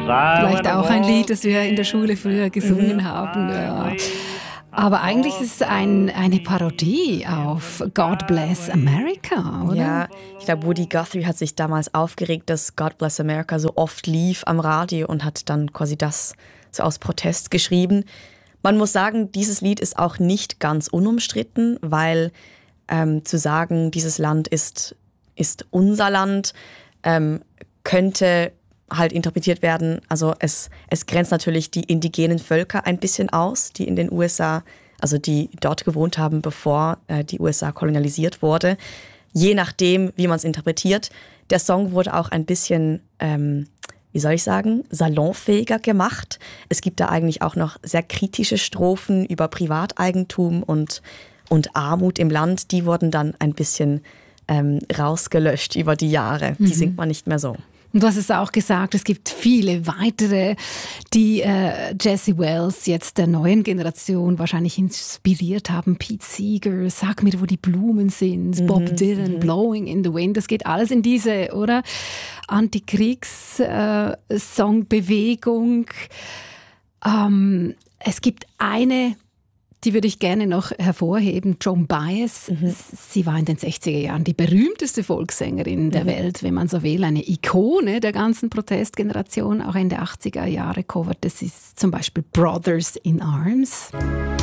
Vielleicht auch ein Lied, das wir in der Schule früher gesungen haben. Ja. Aber eigentlich ist es eine Parodie auf God Bless America, oder? Ja, ich glaube, Woody Guthrie hat sich damals aufgeregt, dass God Bless America so oft lief am Radio und hat dann quasi das so aus Protest geschrieben. Man muss sagen, dieses Lied ist auch nicht ganz unumstritten, weil zu sagen, dieses Land ist unser Land, könnte halt interpretiert werden. Also es grenzt natürlich die indigenen Völker ein bisschen aus, die in den USA, also die dort gewohnt haben, bevor die USA kolonialisiert wurde. Je nachdem, wie man es interpretiert. Der Song wurde auch ein bisschen, salonfähiger gemacht. Es gibt da eigentlich auch noch sehr kritische Strophen über Privateigentum und Armut im Land. Die wurden dann ein bisschen rausgelöscht über die Jahre. Die singt man nicht mehr so. Und du hast es auch gesagt, es gibt viele weitere, die Jesse Wells jetzt der neuen Generation wahrscheinlich inspiriert haben. Pete Seeger, Sag mir, wo die Blumen sind, Bob Dylan, Blowing in the Wind. Das geht alles in diese, oder? Antikriegs-Songbewegung. Es gibt eine, die würde ich gerne noch hervorheben, Joan Baez. Sie war in den 60er Jahren die berühmteste Volkssängerin der Welt, wenn man so will. Eine Ikone der ganzen Protestgeneration, auch Ende 80er Jahre covert. Das ist zum Beispiel Brothers in Arms.